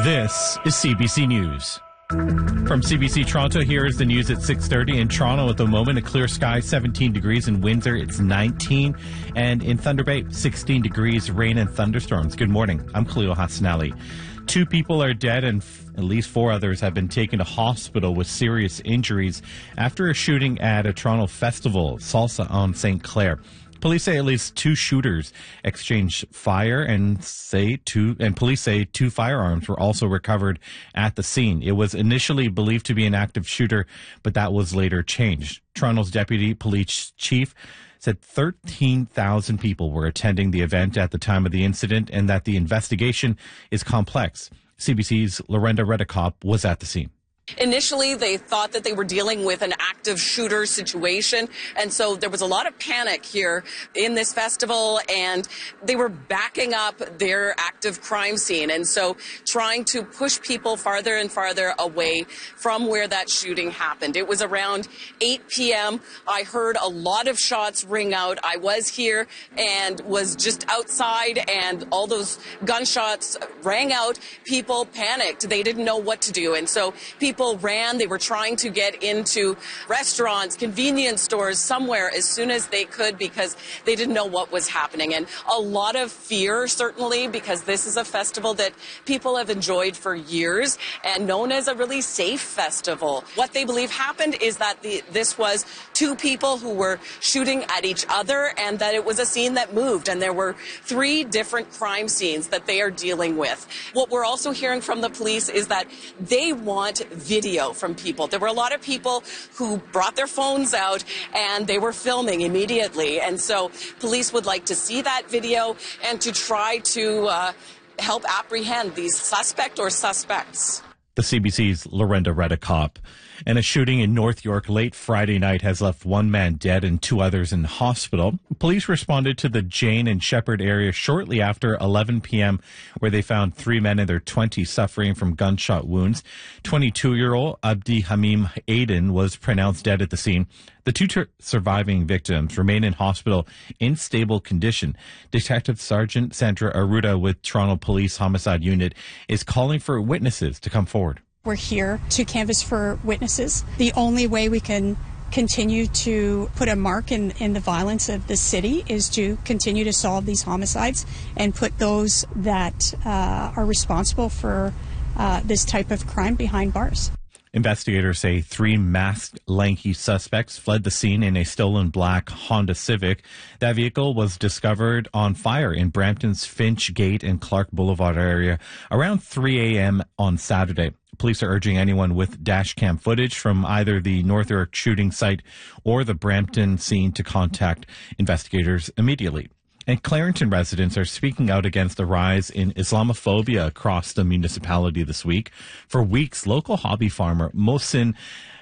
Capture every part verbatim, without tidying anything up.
This is C B C News. From C B C Toronto, here is the news at six thirty. In Toronto at the moment, a clear sky, seventeen degrees. In Windsor, it's nineteen. And in Thunder Bay, sixteen degrees, rain and thunderstorms. Good morning. I'm Khalil Hassanali. Two people are dead and f- at least four others have been taken to hospital with serious injuries after a shooting at a Toronto festival, Salsa on Saint Clair. Police say at least two shooters exchanged fire and say two and police say two firearms were also recovered at the scene. It was initially believed to be an active shooter, but that was later changed. Toronto's deputy police chief said thirteen thousand people were attending the event at the time of the incident and that the investigation is complex. C B C's Lorenda Redekop was at the scene. Initially, they thought that they were dealing with an active shooter situation, and so there was a lot of panic here in this festival, and they were backing up their active crime scene, and so trying to push people farther and farther away from where that shooting happened. It was around eight p.m. I heard a lot of shots ring out. I was here and was just outside, and all those gunshots rang out. People panicked. They didn't know what to do, and so people People ran. They were trying to get into restaurants, convenience stores, somewhere as soon as they could because they didn't know what was happening. And a lot of fear, certainly, because this is a festival that people have enjoyed for years and known as a really safe festival. What they believe happened is that the, this was two people who were shooting at each other and that it was a scene that moved. And there were three different crime scenes that they are dealing with. What we're also hearing from the police is that they want video from people. There were a lot of people who brought their phones out and they were filming immediately. And so police would like to see that video and to try to uh, help apprehend these suspect or suspects. The C B C's Lorenda Redekop. And a shooting in North York late Friday night has left one man dead and two others in hospital. Police responded to the Jane and Shepherd area shortly after eleven p.m., where they found three men in their twenties suffering from gunshot wounds. twenty-two-year-old Abdi Hamim Aiden was pronounced dead at the scene. The two ter- surviving victims remain in hospital in stable condition. Detective Sergeant Sandra Aruda with Toronto Police Homicide Unit is calling for witnesses to come forward. We're here to canvass for witnesses. The only way we can continue to put a mark in, in the violence of the city is to continue to solve these homicides and put those that uh, are responsible for uh, this type of crime behind bars. Investigators say three masked, lanky suspects fled the scene in a stolen black Honda Civic. That vehicle was discovered on fire in Brampton's Finch Gate and Clark Boulevard area around three a.m. on Saturday. Police are urging anyone with dash cam footage from either the North York shooting site or the Brampton scene to contact investigators immediately. And Clarington residents are speaking out against the rise in Islamophobia across the municipality this week. For weeks, local hobby farmer Mohsin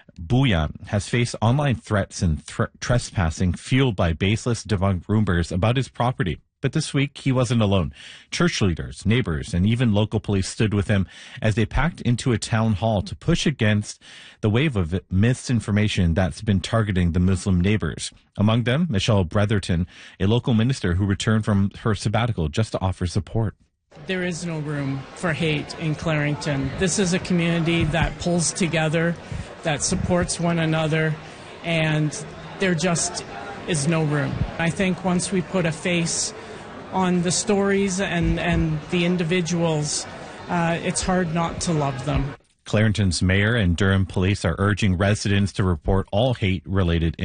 Bouyan has faced online threats and th- trespassing fueled by baseless debunked rumors about his property. But this week, he wasn't alone. Church leaders, neighbors, and even local police stood with him as they packed into a town hall to push against the wave of misinformation that's been targeting the Muslim neighbors. Among them, Michelle Bretherton, a local minister who returned from her sabbatical just to offer support. There is no room for hate in Clarington. This is a community that pulls together, that supports one another, and there just is no room. I think once we put a face on the stories and, and the individuals, uh, it's hard not to love them. Clarington's mayor and Durham police are urging residents to report all hate-related